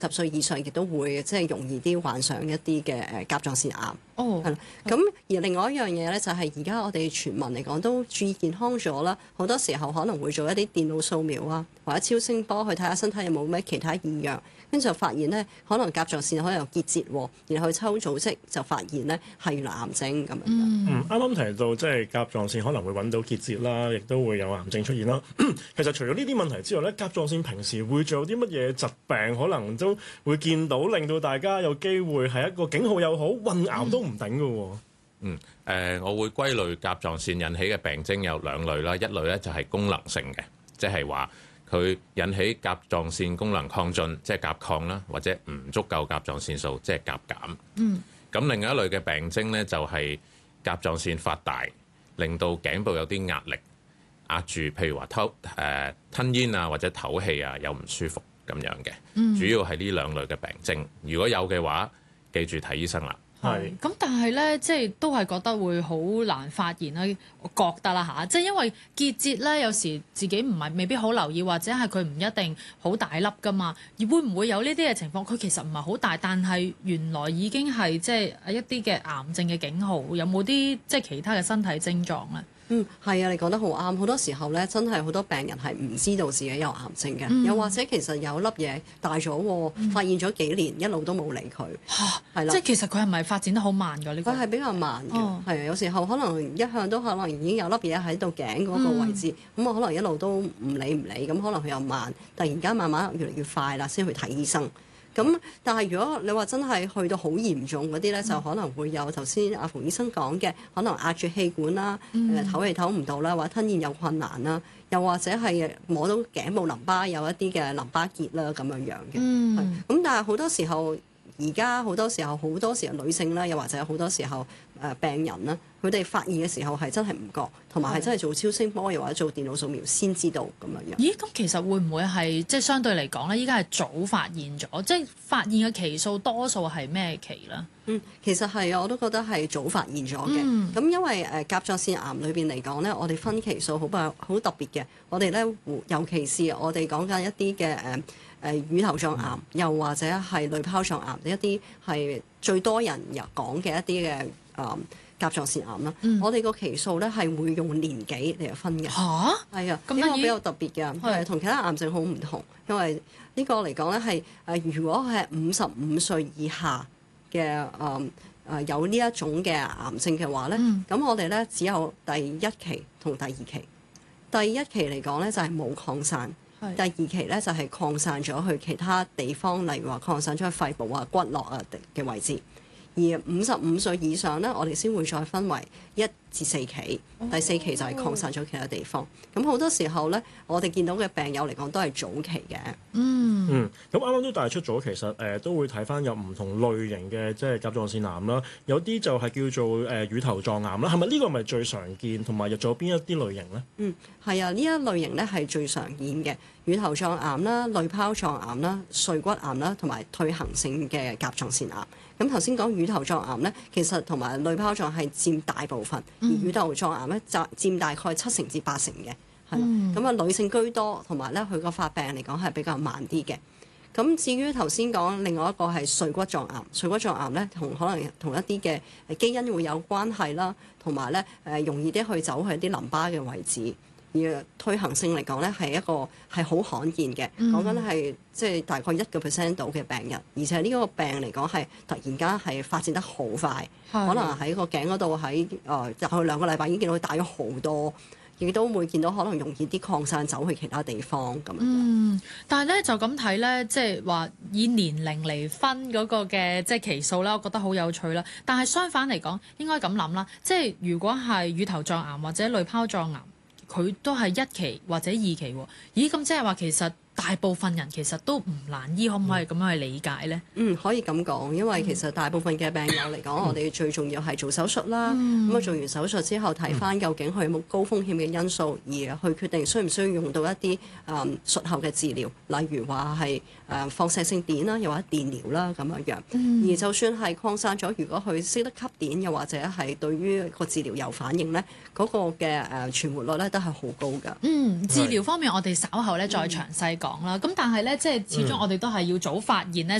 10歲以上亦都會即係容易啲患上一啲嘅甲狀腺癌。 哦， 係啦，咁而另外一樣嘢咧，就係而家我哋全民嚟講都注意健康咗啦。好多時候可能會做一啲電腦掃描啊，或者超聲波去睇下身體有冇咩其他異樣，跟住就發現咧可能甲狀腺可能有結節喎，然後去抽組織就發現咧係原來癌症咁樣。 啱啱提到即係甲狀腺可能會揾到結節啦，亦都會有癌症出現啦。其實除咗呢啲問題之外咧，甲狀腺平時會仲有啲乜嘢疾病可能都會見到，令到大家有機會係一個警號又好，混淆都唔頂嘅喎。 我會歸類甲狀腺引起嘅病徵有兩類啦，一類咧就係功能性嘅，即係話佢引起甲狀腺功能亢進，即係甲亢啦，或者唔足夠甲狀腺素，即係甲減。咁另一類嘅病徵咧就係甲狀腺發大，令到頸部有啲壓力壓住，譬如話吞咽啊或者唞氣啊有唔舒服咁樣嘅。主要係呢兩類嘅病徵，如果有嘅話，記住睇醫生啦。 係，咁但係咧，即係都係覺得會好難發現啦。我覺得啦嚇，即係因為結節咧，有時自己未必好留意，或者係佢唔一定好大粒噶嘛。而會唔會有呢啲嘅情況？佢其實唔係好大，但係原來已經係即係一啲嘅癌症嘅警號。有冇啲即係其他嘅身體症狀咧？ 係啊，你講得好啱。好多時候咧，真係好多病人係唔知道自己有癌症嘅，又或者其實有粒嘢大咗，發現咗幾年一路都冇理佢。係啦， 即係其實佢係咪發展得好慢㗎？呢個佢係比較慢嘅，係啊。有時候可能一向都可能已經有粒嘢喺度頸嗰個位置，咁我可能一路都唔理，咁可能佢又慢，突然間慢慢越嚟越快啦，先去睇醫生。咁但係如果你話真係去到好嚴重嗰啲咧，就可能會有頭先阿馮醫生講嘅，可能壓住氣管啦，唞氣唞唔到啦，或者吞咽有困難啦，又或者係摸到頸部淋巴有一啲嘅淋巴結啦咁樣樣嘅。咁但係好多時候，而家好多時候女性啦，又或者好多時候病人啦，佢哋發現嘅時候係真係唔覺，同埋係真係做超聲波又或者做電腦掃描先知道咁樣樣。 咦？咁其實會唔會係即係相對嚟講咧？依家係早發現咗，即係發現嘅期數多數係咩期咧？ 其實係啊，我都覺得係早發現咗嘅。咁因為甲狀腺癌裏邊嚟講咧，我哋分期數好特別嘅。我哋咧，尤其是我哋講緊一啲嘅乳頭狀癌，又或者係濾泡狀癌，一啲係最多人講嘅一啲嘅甲狀腺癌啦。我哋個期數咧係會用年紀嚟分嘅。係啊，呢個比較特別嘅，同其他癌症好唔同。因為呢個嚟講咧係如果係55歲以下嘅有呢一種嘅癌症嘅話咧，咁我哋咧只有第一期同第二期。第一期嚟講咧就係冇擴散。第二期咧就係擴散咗去其他地方，例如話擴散咗去肺部啊、骨骼啊嘅位置。而55歲以上咧，我哋先會再分為1至4期，第4期就係擴散咗其他地方。咁好多時候咧，我哋見到嘅病友嚟講都係早期嘅。 咁啱啱都帶出咗，其實都會睇翻有唔同類型嘅即係甲狀腺癌啦，有啲就係叫做乳頭狀癌啦。係咪呢個咪最常見？同埋又仲有邊一啲類型咧？ 係啊，呢一類型咧係最常見嘅乳頭狀癌啦、濾泡狀癌啦、碎骨癌啦，同埋退行性嘅甲狀腺癌。咁頭先講乳頭狀癌咧，其實同埋濾泡狀係佔大部分，而乳頭狀癌咧就佔大概7成至8成嘅，係啦。咁啊，女性居多，同埋咧佢個發病嚟講係比較慢啲嘅。咁至於頭先講另外一個係碎骨狀癌，碎骨狀癌咧可能同一啲嘅基因會有關係啦，同埋咧容易啲去走去一啲淋巴嘅位置。而退行性嚟講咧係好罕見嘅，講緊係即係大概1% 度嘅病人，而且呢個病嚟講係突然間係發展得好快，可能喺個頸嗰度喺大概2個禮拜已經見到佢大咗好多，亦都會見到可能容易啲擴散走去其他地方咁樣。 但係咧就咁睇咧，即係話以年齡嚟分嗰個嘅即係期數啦，我覺得好有趣啦。但係相反嚟講，應該咁諗啦，即係如果係乳頭狀癌或者濾泡狀癌，佢都係1期或者2期喎。咦，咁即係話其實大部分人其實都唔難醫，可唔可以咁樣去理解呢？ 可以咁講，因為其實大部分嘅病友嚟講，我哋最重要係做手術啦。咁做完手術之後，睇翻究竟佢有冇高風險嘅因素，而去決定需唔需要用到一啲術後嘅治療，例如話係放射性電啦，又或者電療啦咁樣樣。而就算係擴散咗，如果佢識得吸電，又或者係對於個治療有反應咧，嗰個嘅存活率咧都係好高㗎。 治療方面我哋稍後咧再詳細講。 講啦。咁但係咧，即係始終我哋都係要早發現咧，